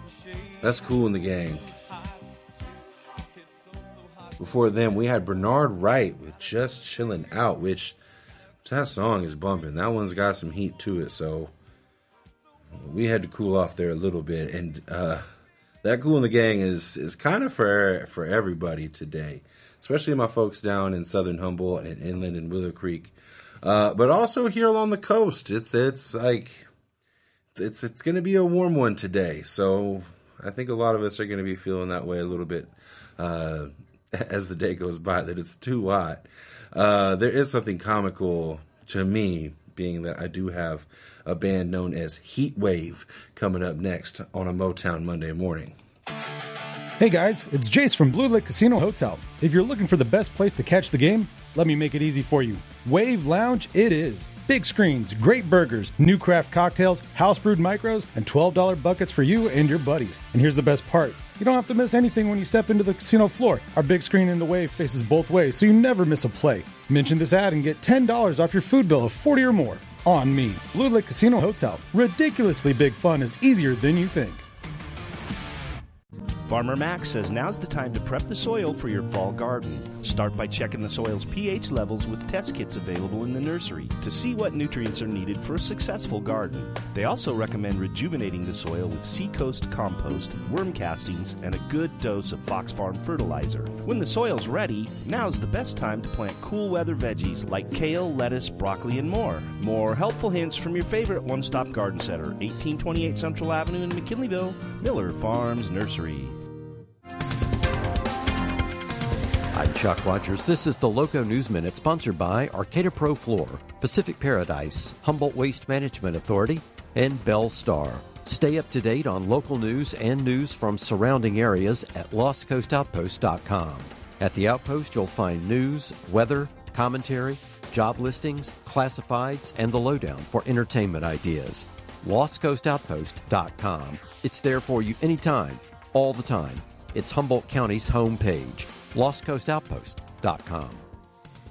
That's Kool and the Gang. Before them, we had Bernard Wright with Just Chillin' Out, which that song is bumping. That one's got some heat to it, so we had to cool off there a little bit. And that Kool and the Gang is kind of for everybody today, especially my folks down in Southern Humboldt and inland in Willow Creek, but also here along the coast. It's going to be a warm one today, so I think a lot of us are going to be feeling that way a little bit as the day goes by, that it's too hot. There is something comical to me, being that I do have a band known as Heat Wave coming up next on a Motown Monday morning. Hey guys, it's Jace from Blue Lake Casino Hotel. If you're looking for the best place to catch the game, let me make it easy for you. Wave Lounge it is. Big screens, great burgers, new craft cocktails, house brewed micros, and $12 buckets for you and your buddies. And here's the best part. You don't have to miss anything when you step into the casino floor. Our big screen in the Wave faces both ways, so you never miss a play. Mention this ad and get $10 off your food bill of $40 or more. On me. Blue Lake Casino Hotel. Ridiculously big fun is easier than you think. Farmer Max says now's the time to prep the soil for your fall garden. Start by checking the soil's pH levels with test kits available in the nursery to see what nutrients are needed for a successful garden. They also recommend rejuvenating the soil with Seacoast compost, worm castings, and a good dose of Fox Farm fertilizer. When the soil's ready, now's the best time to plant cool weather veggies like kale, lettuce, broccoli, and more. More helpful hints from your favorite one-stop garden center, 1828 Central Avenue in McKinleyville, Miller Farms Nursery. I'm Chuck Rogers. This is the Loco News Minute, sponsored by Arcata Pro Floor, Pacific Paradise, Humboldt Waste Management Authority, and Bell Star. Stay up to date on local news and news from surrounding areas at LostCoastOutpost.com. At the Outpost, you'll find news, weather, commentary, job listings, classifieds, and the lowdown for entertainment ideas. LostCoastOutpost.com. It's there for you anytime, all the time. It's Humboldt County's homepage. LostCoastOutpost.com.